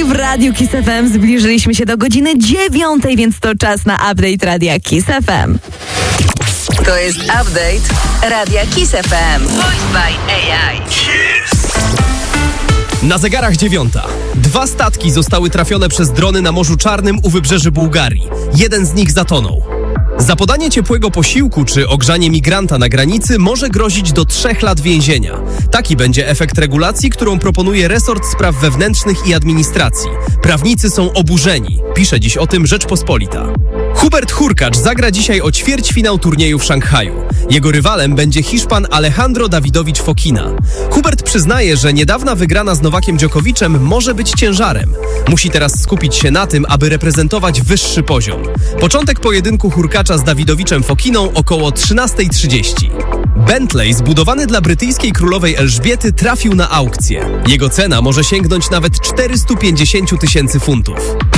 w Radiu Kiss FM zbliżyliśmy się do godziny 9, więc to czas na update Radia Kiss FM. To jest update Radia Kiss FM. Voiced by AI. Na zegarach 9. 2 statki zostały trafione przez drony na Morzu Czarnym u wybrzeży Bułgarii. Jeden z nich zatonął. Za podanie ciepłego posiłku czy ogrzanie migranta na granicy może grozić do 3 lat więzienia. Taki będzie efekt regulacji, którą proponuje resort spraw wewnętrznych i administracji. Prawnicy są oburzeni. Pisze dziś o tym Rzeczpospolita. Hubert Hurkacz zagra dzisiaj o ćwierćfinał turnieju w Szanghaju. Jego rywalem będzie Hiszpan Alejandro Davidovich Fokina. Hubert przyznaje, że niedawna wygrana z Nowakiem Djokoviczem może być ciężarem. Musi teraz skupić się na tym, aby reprezentować wyższy poziom. Początek pojedynku Hurkacza z Davidoviczem Fokiną około 13:30. Bentley zbudowany dla brytyjskiej królowej Elżbiety trafił na aukcję. Jego cena może sięgnąć nawet 450 000 funtów.